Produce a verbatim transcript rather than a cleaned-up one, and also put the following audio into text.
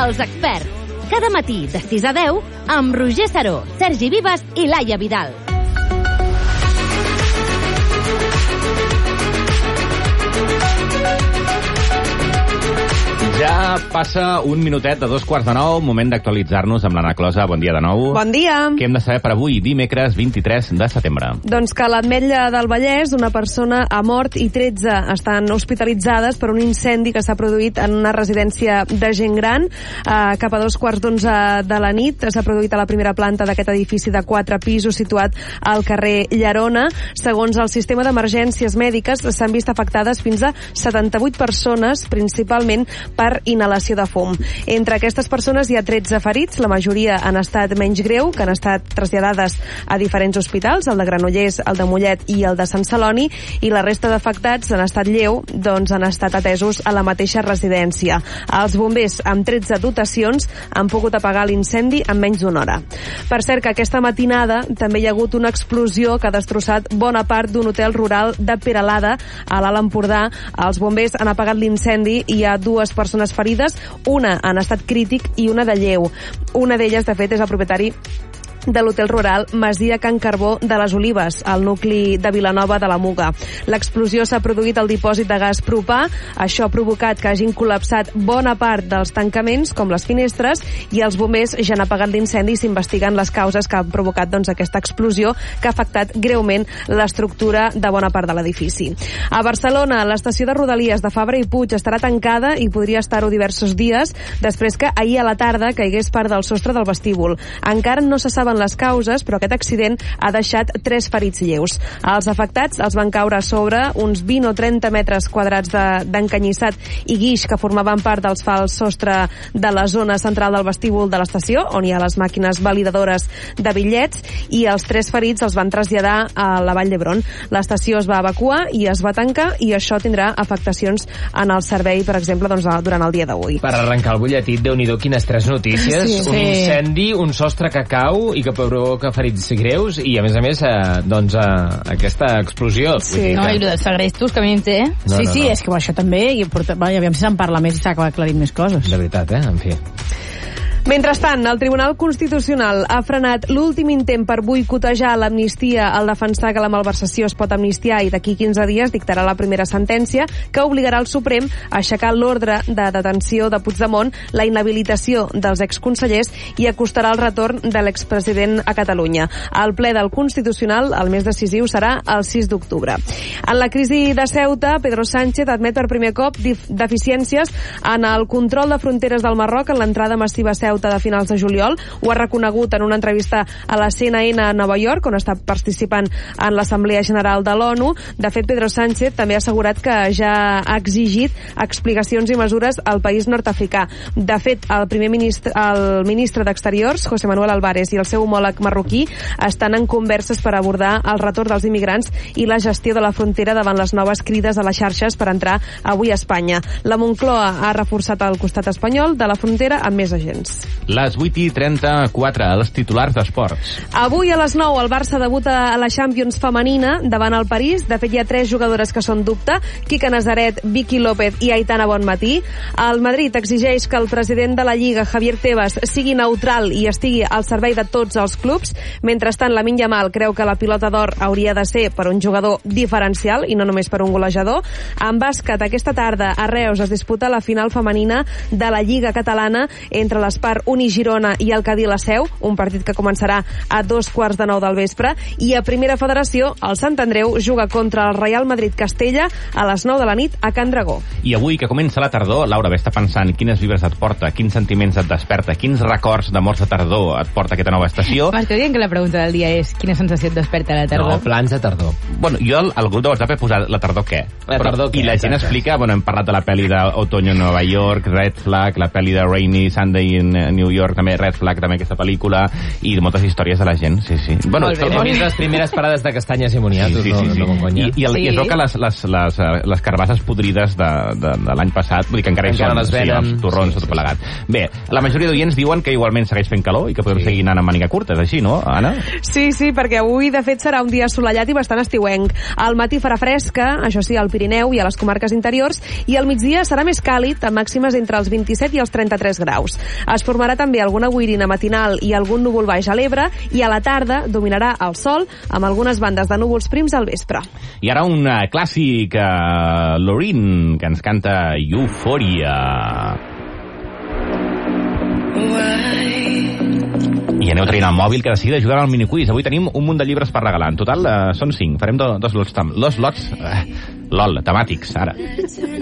Els experts. Cada matí de sis a deu amb Roger Saró, Sergi Vives i Laia Vidal. Ja passa un minutet de dos quarts de nou, moment d'actualitzar-nos amb l'Anna Closa. Bon dia de nou. Bon dia. Què hem de saber per avui, dimecres vint-i-tres de setembre? Doncs que a l'Ametlla del Vallès una persona ha mort i tretze estan hospitalitzades per un incendi que s'ha produït en una residència de gent gran. Eh, cap a dos quarts d'onze de la nit s'ha produït a la primera planta d'aquest edifici de quatre pisos situat al carrer Llerona. Segons el sistema d'emergències mèdiques s'han vist afectades fins a setanta-vuit persones, principalment per inhalació de fum. Entre aquestes persones hi ha tretze ferits, la majoria han estat menys greu, que han estat traslladades a diferents hospitals, el de Granollers, el de Mollet i el de Sant Celoni, i la resta d'afectats han estat lleu, doncs han estat atesos a la mateixa residència. Els bombers, amb tretze dotacions, han pogut apagar l'incendi en menys d'una hora. Per cert, que aquesta matinada també hi ha hagut una explosió que ha destrossat bona part d'un hotel rural de Peralada, a l'Alt Empordà. Els bombers han apagat l'incendi i hi ha dues persones ferides, una en estat crític i una de lleu. Una d'elles, de fet, és el propietari de l'hotel rural Masia Can Carbó de les Olives, al nucli de Vilanova de la Muga. L'explosió s'ha produït al dipòsit de gas propà, això ha provocat que hagin col·lapsat bona part dels tancaments, com les finestres, i els bombers ja han apagat l'incendi i s'investiguen les causes que han provocat doncs, aquesta explosió que ha afectat greument l'estructura de bona part de l'edifici. A Barcelona, l'estació de Rodalies de Fabra i Puig estarà tancada i podria estar-ho diversos dies després que ahir a la tarda caigués part del sostre del vestíbul. Encara no se saben les causes, però aquest accident ha deixat tres ferits lleus. Els afectats els van caure a sobre uns vint o trenta metres quadrats d'encanyissat i guix que formaven part dels fals sostre de la zona central del vestíbul de l'estació, on hi ha les màquines validadores de bitllets, i els tres ferits els van traslladar a la Vall d'Hebron. L'estació es va evacuar i es va tancar, i això tindrà afectacions en el servei, per exemple, doncs, durant el dia d'avui. Per arrencar el butlletí, Déu-n'hi-do, quines tres notícies. Sí, un sí. incendi, un sostre que cau i que provoca ferits greus, i a més a més eh, doncs eh, aquesta explosió. Sí. No, i el dels segrestos que a mi em té. No, sí, no, sí, no. és que això també, i porta, va, aviam si se'n parla més i s'ha aclarit més coses. De veritat, eh? En fi. Mentrestant, el Tribunal Constitucional ha frenat l'últim intent per boicotejar l'amnistia al defensar que la malversació es pot amnistiar, i d'aquí quinze dies dictarà la primera sentència que obligarà el Suprem a aixecar l'ordre de detenció de Puigdemont, la inhabilitació dels exconsellers i acostarà el retorn de l'expresident a Catalunya. El ple del Constitucional, el més decisiu, serà el sis d'octubre. En la crisi de Ceuta, Pedro Sánchez admet per primer cop deficiències en el control de fronteres del Marroc en l'entrada massiva a Ceuta de finals de juliol. Ho ha reconegut en una entrevista a la C N N a Nova York, on està participant en l'Assemblea General de l'ONU. De fet, Pedro Sánchez també ha assegurat que ja ha exigit explicacions i mesures al país nord-africà. De fet, el primer ministre, el ministre d'Exteriors, José Manuel Álvarez, i el seu homòleg marroquí estan en converses per abordar el retorn dels immigrants i la gestió de la frontera davant les noves crides a les xarxes per entrar avui a Espanya. La Moncloa ha reforçat el costat espanyol de la frontera amb més agents. Les vuit i trenta-quatre, els titulars d'esports. Avui a les nou el Barça debuta a la Champions femenina davant el París. De fet, hi ha tres jugadores que són dubte: Quique Nazaret, Vicky López i Aitana Bonmatí. El Madrid exigeix que el president de la Lliga, Javier Tebas, sigui neutral i estigui al servei de tots els clubs. Mentrestant, Lamine Yamal creu que la pilota d'or hauria de ser per un jugador diferencial i no només per un golejador. En bàsquet, aquesta tarda a Reus es disputa la final femenina de la Lliga Catalana entre l'Espar Unigirona i el Cadí la Seu, un partit que començarà a dos quarts de nou del vespre. I a Primera Federació, el Sant Andreu juga contra el Real Madrid Castella a les nou de la nit a Can Dragó. I avui, que comença la tardor, Laura, ve està pensant quines vibres et porta, quins sentiments et desperta, quins records d'amors de tardor et porta aquesta nova estació. M'està dient que la pregunta del dia és quina sensació et desperta la tardor? No, plans de tardor. Bueno, jo al, al grup de WhatsApp he posat la tardor què? La tardor què? I la gent Exacte. explica, bueno, hem parlat de la pel·li d'Otoño en Nova York, Red Flag, la pel·li de Rainy Sunday in New York, també Red Flag, també aquesta pel·lícula, i moltes històries de la gent, sí, sí. Bueno, Molt bé, hem vist les primeres parades de castanyes i moniatos, sí, sí, sí, sí. no, no, no I, i, el, Sí. i es veu que les, les, les, les carbasses podrides de, de, de l'any passat, vull dir que encara hi Encara són, les sí, venen. els torrons, Sí, tot sí, plegat. Bé, la majoria d'oients diuen que igualment segueix fent calor i que podem Sí. seguir anant amb màniga curta, és així, no, Anna? Sí, sí, perquè avui, de fet, serà un dia assolellat i bastant estiuenc. Al matí farà fresca, això sí, al Pirineu i a les comarques interiors, i al migdia serà més càlid, amb màximes entre els vint-i-set i els trenta-tres graus. Es formarà també alguna boirina matinal i algun núvol baix a l'Ebre, i a la tarda dominarà el sol, amb algunes bandes de núvols prims al vespre. I ara un uh, clàssic, uh, Loreen, que ens canta Euphoria. I aneu traient el mòbil, que de seguida jugaran al miniquiz. Avui tenim un munt de llibres per regalar. En total uh, són cinc. Farem do, dos lots, tam- dos lots uh, LOL, temàtics, ara.